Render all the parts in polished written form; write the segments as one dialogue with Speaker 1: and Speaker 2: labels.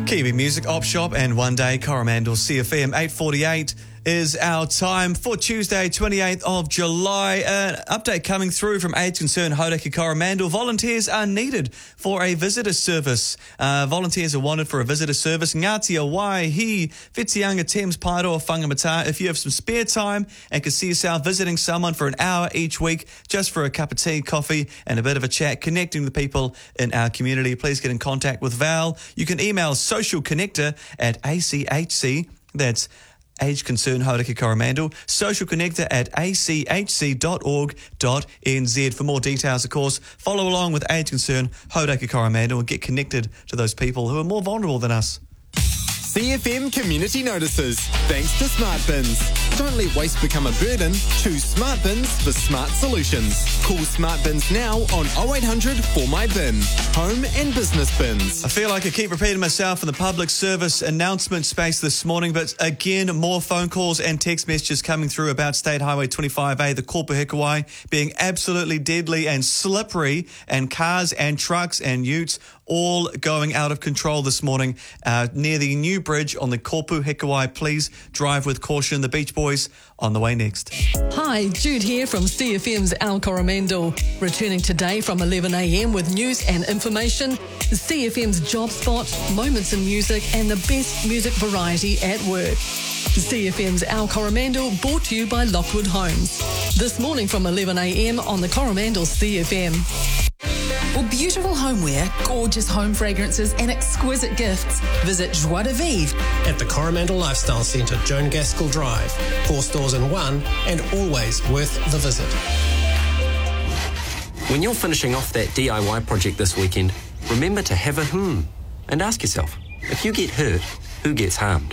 Speaker 1: Kiwi Music Op Shop and One Day Coromandel CFM 8:48 is our time for Tuesday, 28th of July. An update coming through from Age Concern Hauraki Coromandel. Volunteers are needed for a visitor service. Volunteers are wanted for a visitor service. Ngatia Waihi, Whitianga, Thames, Paeroa, Whangamata. If you have some spare time and can see yourself visiting someone for an hour each week, just for a cup of tea, coffee, and a bit of a chat, connecting with people in our community, please get in contact with Val. You can email socialconnector@achc. That's Age Concern Hauraki Coromandel, socialconnector@achc.org.nz. For more details, of course, follow along with Age Concern Hauraki Coromandel and get connected to those people who are more vulnerable than us.
Speaker 2: CFM Community Notices. Thanks to Smart Bins. Don't let waste become a burden. Choose Smart Bins for smart solutions. Call Smart Bins now on 0800 for my bin. Home and business bins.
Speaker 1: I feel like I keep repeating myself in the public service announcement space this morning, but again, more phone calls and text messages coming through about State Highway 25A, the Kopu Hikuai, being absolutely deadly and slippery, and cars and trucks and utes all going out of control this morning near the new bridge on the Kopu Hikuai. Please drive with caution. The Beach Boys on the way next.
Speaker 3: Hi, Jude here from CFM's Al Coromandel. Returning today from 11 a.m. with news and information, CFM's Job Spot, moments in music, and the best music variety at work. CFM's Al Coromandel, brought to you by Lockwood Homes. This morning from 11 a.m. on the Coromandel CFM.
Speaker 4: For beautiful homeware, gorgeous home fragrances and exquisite gifts, visit Joie de Vivre
Speaker 5: at the Coromandel Lifestyle Centre, Joan Gaskell Drive. 4 stores in one and always worth the visit.
Speaker 6: When you're finishing off that DIY project this weekend, remember to have a and ask yourself, if you get hurt, who gets harmed?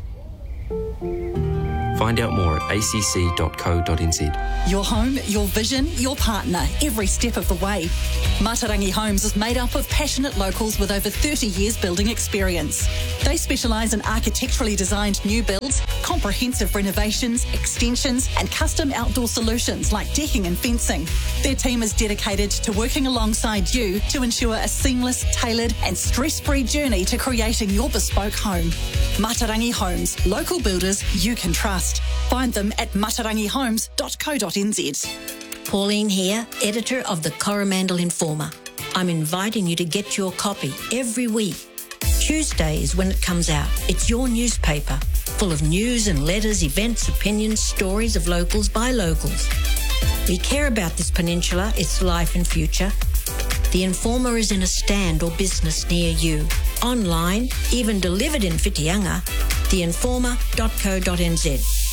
Speaker 6: Find out more at acc.co.nz.
Speaker 7: Your home, your vision, your partner, every step of the way. Matarangi Homes is made up of passionate locals with over 30 years building experience. They specialise in architecturally designed new builds, comprehensive renovations, extensions and custom outdoor solutions like decking and fencing. Their team is dedicated to working alongside you to ensure a seamless, tailored and stress-free journey to creating your bespoke home. Matarangi Homes, local builders you can trust. Find them at matarangihomes.co.nz.
Speaker 8: Pauline here, editor of the Coromandel Informer. I'm inviting you to get your copy every week. Tuesday is when it comes out. It's your newspaper, full of news and letters, events, opinions, stories of locals by locals. We care about this peninsula, its life and future. The Informer is in a stand or business near you. Online, even delivered in Whitianga, theinformer.co.nz.